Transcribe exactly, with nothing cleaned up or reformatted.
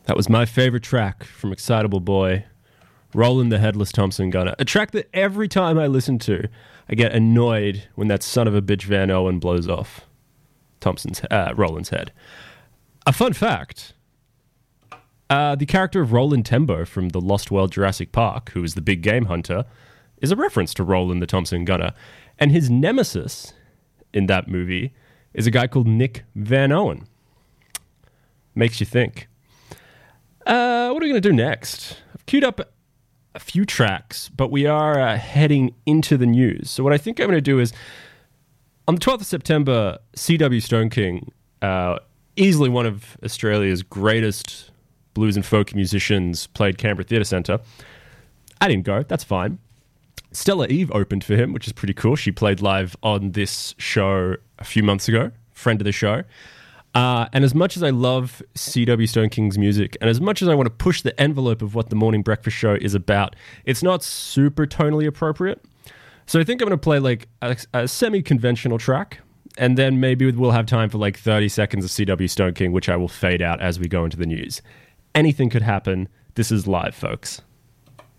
That was my favorite track from Excitable Boy, Roland the Headless Thompson Gunner. A track that every time I listen to, I get annoyed when that son of a bitch Van Owen blows off Thompson's, uh, Roland's head. A fun fact, uh, the character of Roland Tembo from the Lost World Jurassic Park, who is the big game hunter, is a reference to Roland the Thompson Gunner. And his nemesis in that movie is a guy called Nick Van Owen. Makes you think. Uh, what are we going to do next? I've queued up a few tracks, but we are uh, heading into the news. So what I think I'm going to do is, on the twelfth of September, C W Stone King, uh, easily one of Australia's greatest blues and folk musicians, played Canberra Theatre Centre. I didn't go, that's fine. Stella Eve opened for him, which is pretty cool. She played live on this show a few months ago, friend of the show. Uh, and as much as I love C W Stone King's music, and as much as I want to push the envelope of what the Morning Breakfast Show is about, it's not super tonally appropriate. So I think I'm going to play like a, a semi-conventional track, and then maybe we'll have time for like thirty seconds of C W Stone King, which I will fade out as we go into the news. Anything could happen. This is live, folks.